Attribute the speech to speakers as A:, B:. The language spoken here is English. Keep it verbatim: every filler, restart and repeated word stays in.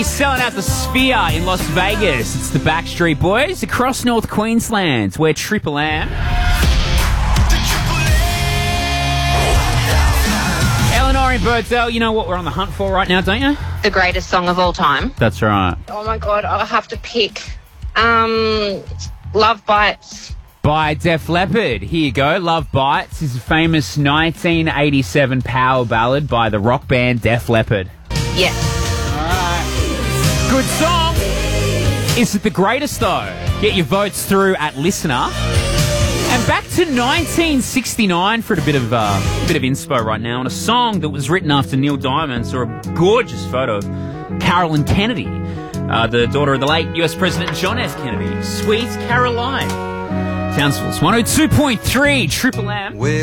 A: Selling out the Sphere in Las Vegas. It's the Backstreet Boys across North Queensland, where Triple M. Eleanor and Birdsell, you know what we're on the hunt for right now, don't you?
B: The greatest song of all time.
A: That's right.
B: Oh my God, I'll have to pick. Um, Love Bites.
A: By Def Leppard. Here you go. Love Bites is a famous nineteen eighty-seven power ballad by the rock band Def Leppard.
B: Yes.
A: Good song. Is it the greatest, though? Get your votes through at Listener. And back to nineteen sixty-nine for a bit of uh, a bit of inspo right now on a song that was written after Neil Diamond saw a gorgeous photo of Carolyn Kennedy, uh, the daughter of the late U S President John F. Kennedy. Sweet Caroline. Townsville's one oh two point three Triple M.